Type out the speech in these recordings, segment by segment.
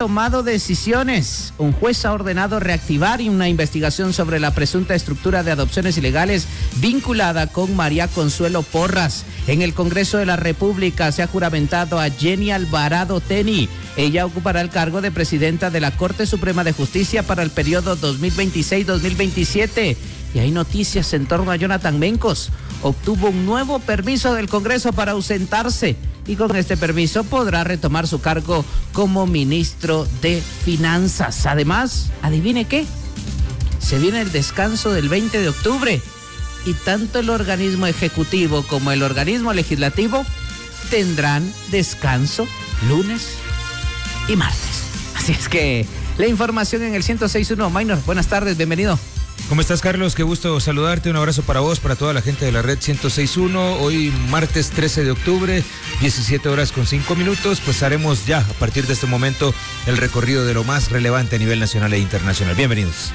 tomado decisiones. Un juez ha ordenado reactivar una investigación sobre la presunta estructura de adopciones ilegales vinculada con María Consuelo Porras. En el Congreso de la República se ha juramentado a Jenny Alvarado Teni. Ella ocupará el cargo de presidenta de la Corte Suprema de Justicia para el periodo 2026-2027. Y hay noticias en torno a Jonathan Mencos. Obtuvo un nuevo permiso del Congreso para ausentarse y con este permiso podrá retomar su cargo como ministro de Finanzas. Además, ¿adivine qué? Se viene el descanso del 20 de octubre y tanto el organismo ejecutivo como el organismo legislativo tendrán descanso lunes y martes. Así es que la información en el 106.1. Minor, buenas tardes, bienvenido. ¿Cómo estás, Carlos? Qué gusto saludarte. Un abrazo para vos, para toda la gente de la red 106.1. Hoy, martes 13 de octubre, 17:05. Pues haremos ya, a partir de este momento, el recorrido de lo más relevante a nivel nacional e internacional. Bienvenidos.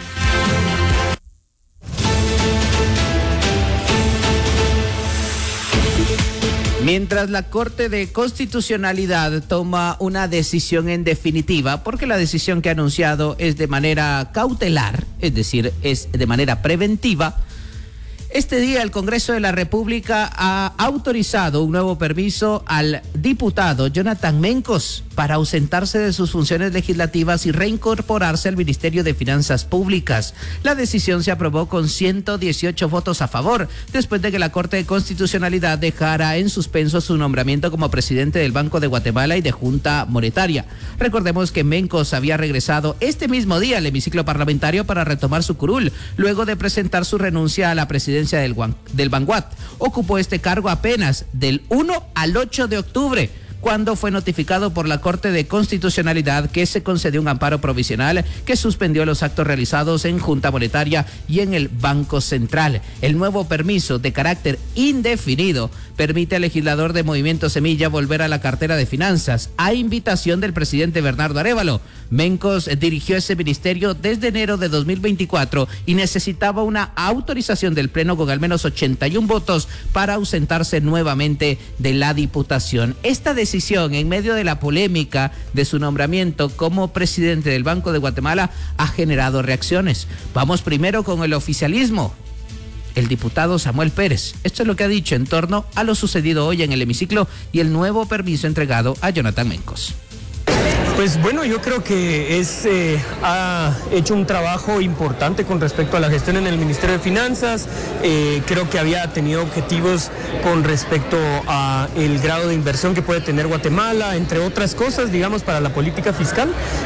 Mientras la Corte de Constitucionalidad toma una decisión en definitiva, porque la decisión que ha anunciado es de manera cautelar, es decir, es de manera preventiva, este día el Congreso de la República ha autorizado un nuevo permiso al diputado Jonathan Mencos para ausentarse de sus funciones legislativas y reincorporarse al Ministerio de Finanzas Públicas. La decisión se aprobó con 118 votos a favor, después de que la Corte de Constitucionalidad dejara en suspenso su nombramiento como presidente del Banco de Guatemala y de Junta Monetaria. Recordemos que Mencos había regresado este mismo día al hemiciclo parlamentario para retomar su curul, luego de presentar su renuncia a la presidencia del Banguat. Ocupó este cargo apenas del 1 al 8 de octubre, cuando fue notificado por la Corte de Constitucionalidad que se concedió un amparo provisional que suspendió los actos realizados en Junta Monetaria y en el Banco Central. El nuevo permiso de carácter indefinido permite al legislador de Movimiento Semilla volver a la cartera de Finanzas a invitación del presidente Bernardo Arévalo. Mencos dirigió ese ministerio desde enero de 2024 y necesitaba una autorización del Pleno con al menos 81 votos para ausentarse nuevamente de la Diputación. Esta decisión, en medio de la polémica de su nombramiento como presidente del Banco de Guatemala, ha generado reacciones. Vamos primero con el oficialismo. El diputado Samuel Pérez. Esto es lo que ha dicho en torno a lo sucedido hoy en el hemiciclo y el nuevo permiso entregado a Jonathan Mencos. Pues bueno, yo creo que ha hecho un trabajo importante con respecto a la gestión en el Ministerio de Finanzas. Creo que había tenido objetivos con respecto a el grado de inversión que puede tener Guatemala, entre otras cosas, digamos, para la política fiscal.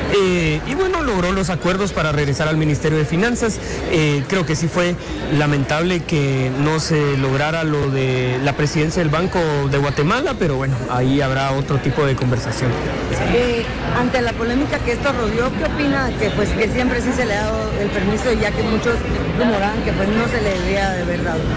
Y bueno, logró los acuerdos para regresar al Ministerio de Finanzas. Creo que sí fue lamentable que no se lograra lo de la presidencia del Banco de Guatemala, pero bueno, ahí habrá otro tipo de conversación. Ante la polémica que esto rodeó, ¿qué opina? Que siempre sí se le ha dado el permiso, ya que muchos rumoraban que pues no se le debería de haber dado.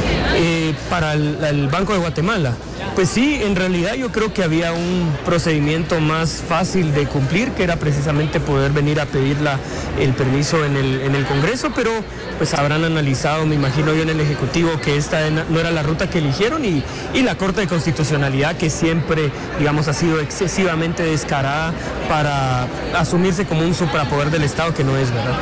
Para el Banco de Guatemala, pues sí, en realidad yo creo que había un procedimiento más fácil de cumplir, que era precisamente poder venir a pedir el permiso en el Congreso, pero pues habrán analizado, me imagino yo, en el Ejecutivo, que esta no era la ruta que eligieron y la Corte de Constitucionalidad, que siempre, digamos, ha sido excesivamente descarada para asumirse como un suprapoder del Estado, que no es, ¿verdad?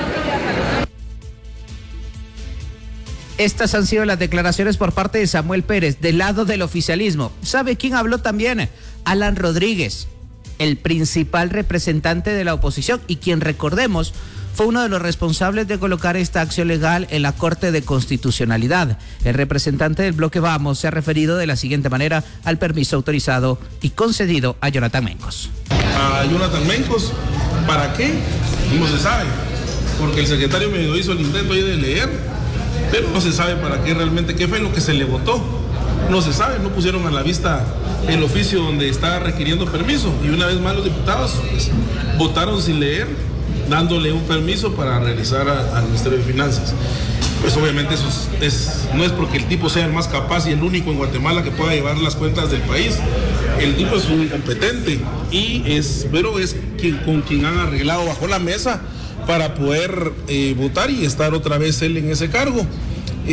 Estas han sido las declaraciones por parte de Samuel Pérez, del lado del oficialismo. ¿Sabe quién habló también? Alan Rodríguez, el principal representante de la oposición y quien, recordemos, fue uno de los responsables de colocar esta acción legal en la Corte de Constitucionalidad. El representante del bloque Vamos se ha referido de la siguiente manera al permiso autorizado y concedido a Jonathan Mencos. A Jonathan Mencos, ¿para qué? No se sabe, porque el secretario me hizo el intento ahí de leer, pero no se sabe para qué realmente, qué fue lo que se le votó. No se sabe, no pusieron a la vista el oficio donde está requiriendo permiso. Y una vez más los diputados pues, votaron sin leer, dándole un permiso para regresar al Ministerio de Finanzas. Pues obviamente eso no es porque el tipo sea el más capaz y el único en Guatemala que pueda llevar las cuentas del país. El tipo es un incompetente pero es con quien han arreglado bajo la mesa para poder votar y estar otra vez él en ese cargo.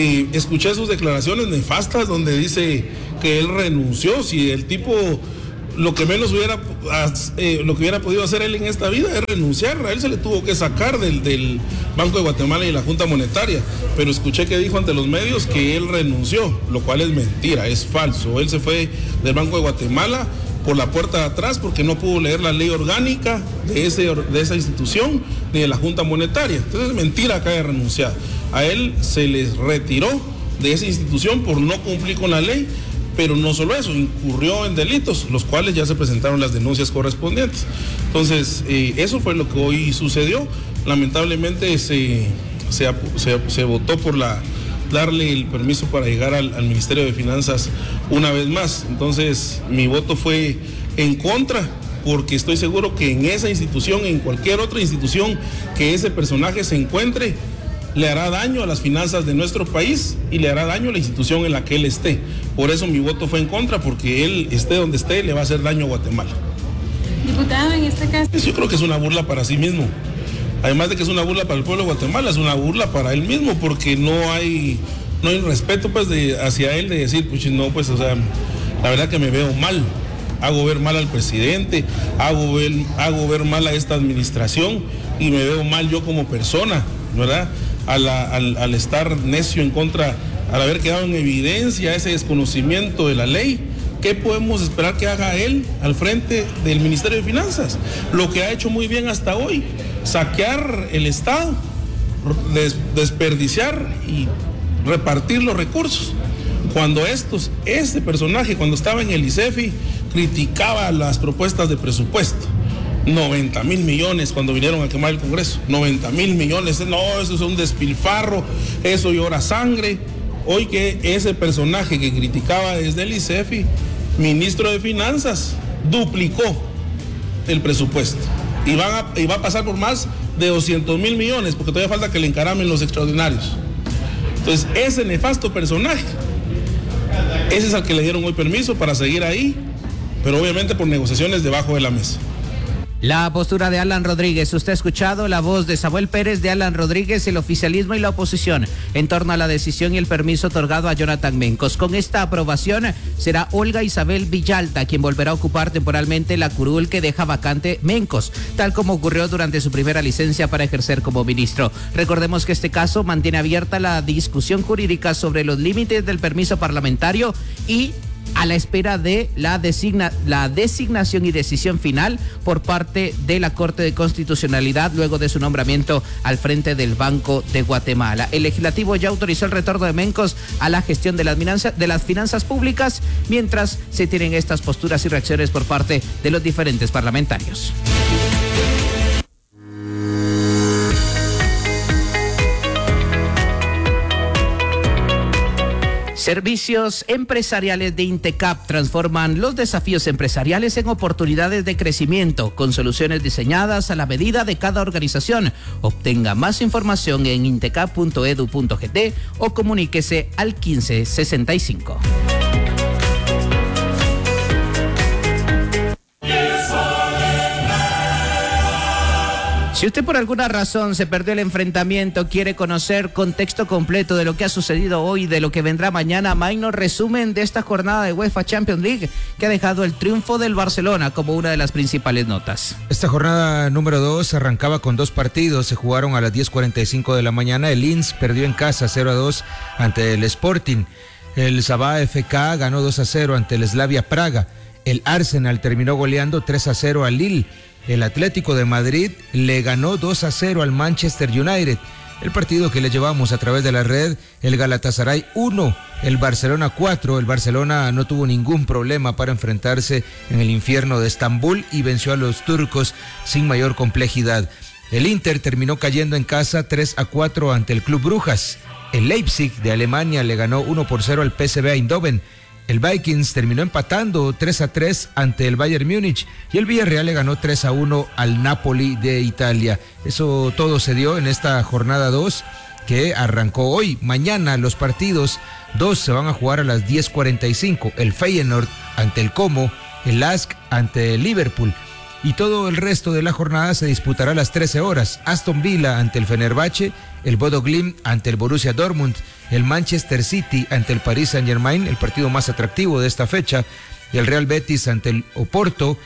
Escuché sus declaraciones nefastas donde dice que él renunció. Si el tipo lo que menos hubiera podido hacer él en esta vida es renunciar. A él se le tuvo que sacar del Banco de Guatemala y la Junta Monetaria, pero escuché que dijo ante los medios que él renunció, lo cual es mentira, es falso. Él se fue del Banco de Guatemala por la puerta de atrás porque no pudo leer la ley orgánica de esa institución ni de la Junta Monetaria. Entonces es mentira que haya renunciado. A él se les retiró de esa institución por no cumplir con la ley. Pero no solo eso, incurrió en delitos, los cuales ya se presentaron las denuncias correspondientes. Entonces, eso fue lo que hoy sucedió. Lamentablemente se votó por darle el permiso para llegar al Ministerio de Finanzas una vez más. Entonces, mi voto fue en contra, porque estoy seguro que en esa institución, en cualquier otra institución que ese personaje se encuentre, le hará daño a las finanzas de nuestro país y le hará daño a la institución en la que él esté. Por eso mi voto fue en contra, porque él esté donde esté, le va a hacer daño a Guatemala. Diputado, en este caso... Yo creo que es una burla para sí mismo. Además de que es una burla para el pueblo de Guatemala, es una burla para él mismo, porque no hay respeto pues hacia él de decir, pues no, pues o sea, la verdad que me veo mal. Hago ver mal al presidente, hago ver mal a esta administración y me veo mal yo como persona, ¿verdad? Al estar necio en contra, al haber quedado en evidencia ese desconocimiento de la ley. ¿Qué podemos esperar que haga él al frente del Ministerio de Finanzas? Lo que ha hecho muy bien hasta hoy, saquear el Estado, desperdiciar y repartir los recursos. Cuando este personaje, cuando estaba en el ICEFI, criticaba las propuestas de presupuesto. 90,000 millones cuando vinieron a quemar el Congreso, 90,000 millones, no, eso es un despilfarro, eso llora sangre. Hoy que ese personaje que criticaba desde el ICEFI, ministro de Finanzas, duplicó el presupuesto y va a pasar por más de 200,000 millones, porque todavía falta que le encaramen los extraordinarios. Entonces, ese nefasto personaje, ese es al que le dieron hoy permiso para seguir ahí, pero obviamente por negociaciones debajo de la mesa. La postura de Alan Rodríguez. Usted ha escuchado la voz de Samuel Pérez, de Alan Rodríguez, el oficialismo y la oposición en torno a la decisión y el permiso otorgado a Jonathan Mencos. Con esta aprobación será Olga Isabel Villalta quien volverá a ocupar temporalmente la curul que deja vacante Mencos, tal como ocurrió durante su primera licencia para ejercer como ministro. Recordemos que este caso mantiene abierta la discusión jurídica sobre los límites del permiso parlamentario y a la espera de la designación y decisión final por parte de la Corte de Constitucionalidad luego de su nombramiento al frente del Banco de Guatemala. El legislativo ya autorizó el retorno de Mencos a la gestión de las finanzas públicas, mientras se tienen estas posturas y reacciones por parte de los diferentes parlamentarios. Servicios empresariales de Intecap transforman los desafíos empresariales en oportunidades de crecimiento con soluciones diseñadas a la medida de cada organización. Obtenga más información en intecap.edu.gt o comuníquese al 1565. Si usted por alguna razón se perdió el enfrentamiento, quiere conocer contexto completo de lo que ha sucedido hoy, de lo que vendrá mañana, Maynor, resumen de esta jornada de UEFA Champions League que ha dejado el triunfo del Barcelona como una de las principales notas. Esta jornada número 2 arrancaba con 2 partidos, se jugaron a las 10:45 de la mañana. El Linz perdió en casa 0-2 ante el Sporting. El Sabah FK ganó 2-0 ante el Slavia Praga. El Arsenal terminó goleando 3-0 al Lille. El Atlético de Madrid le ganó 2-0 al Manchester United. El partido que le llevamos a través de la red, el Galatasaray 1, el Barcelona 4. El Barcelona no tuvo ningún problema para enfrentarse en el infierno de Estambul y venció a los turcos sin mayor complejidad. El Inter terminó cayendo en casa 3-4 ante el Club Brujas. El Leipzig de Alemania le ganó 1-0 al PSV Eindhoven. El Vikings terminó empatando 3-3 ante el Bayern Múnich y el Villarreal le ganó 3-1 al Napoli de Italia. Eso todo se dio en esta jornada 2 que arrancó hoy. Mañana los partidos 2 se van a jugar a las 10:45. El Feyenoord ante el Como, el Lask ante el Liverpool. Y todo el resto de la jornada se disputará a las 13 horas. Aston Villa ante el Fenerbahce, el Bodo Glimt ante el Borussia Dortmund, el Manchester City ante el Paris Saint-Germain, el partido más atractivo de esta fecha, y el Real Betis ante el Oporto,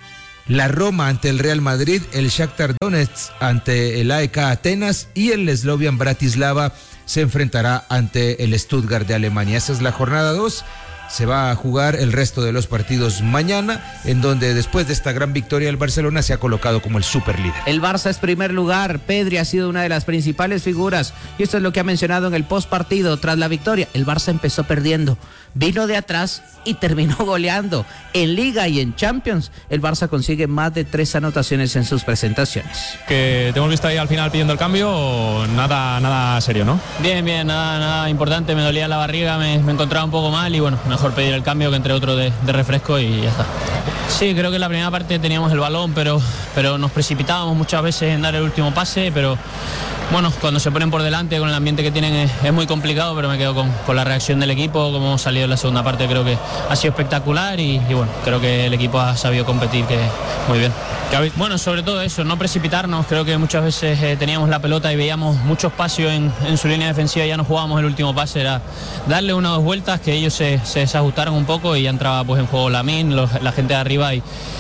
la Roma ante el Real Madrid, el Shakhtar Donetsk ante el AEK Atenas y el Slovan Bratislava se enfrentará ante el Stuttgart de Alemania. Esa es la jornada 2. Se va a jugar el resto de los partidos mañana, en donde después de esta gran victoria el Barcelona se ha colocado como el superlíder. El Barça es primer lugar, Pedri ha sido una de las principales figuras y esto es lo que ha mencionado en el postpartido tras la victoria. El Barça empezó perdiendo, vino de atrás y terminó goleando. En Liga y en Champions, el Barça consigue más de 3 anotaciones en sus presentaciones. Que te hemos visto ahí al final pidiendo el cambio, o nada serio, ¿no? Bien, nada importante, me dolía la barriga, me encontraba un poco mal y bueno, mejor pedir el cambio que entre otro de refresco y ya está. Sí, creo que en la primera parte teníamos el balón, pero nos precipitábamos muchas veces en dar el último pase, pero bueno, cuando se ponen por delante con el ambiente que tienen es muy complicado, pero me quedo con la reacción del equipo, como hemos salido en la segunda parte, creo que ha sido espectacular y bueno, creo que el equipo ha sabido competir que muy bien. Bueno, sobre todo eso, no precipitarnos, creo que muchas veces teníamos la pelota y veíamos mucho espacio en su línea defensiva y ya no jugábamos el último pase, era darle 1 o 2 vueltas, que ellos se desajustaron un poco y ya entraba pues en juego Lamine, la gente de arriba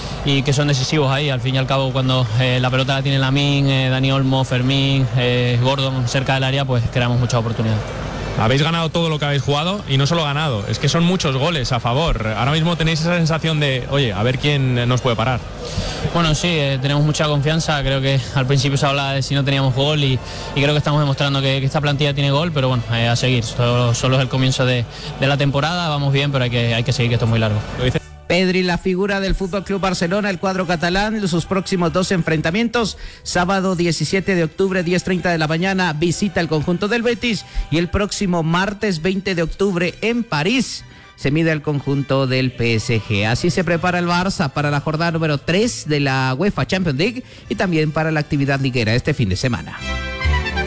y que son decisivos ahí, al fin y al cabo cuando la pelota la tiene Lamine, Dani Olmo, Fermín, Gordon cerca del área, pues creamos muchas oportunidades. Habéis ganado todo lo que habéis jugado y no solo ganado, es que son muchos goles a favor. Ahora mismo tenéis esa sensación de, oye, a ver quién nos puede parar. Bueno, sí, tenemos mucha confianza, creo que al principio se hablaba de si no teníamos gol y creo que estamos demostrando que esta plantilla tiene gol, pero bueno, a seguir, solo es el comienzo de la temporada, vamos bien, pero hay que seguir, que esto es muy largo. Pedri, la figura del FC Barcelona, el cuadro catalán, sus próximos 2 enfrentamientos, sábado 17 de octubre, 10:30 de la mañana, visita el conjunto del Betis y el próximo martes 20 de octubre en París se mide el conjunto del PSG. Así se prepara el Barça para la jornada número 3 de la UEFA Champions League y también para la actividad liguera este fin de semana.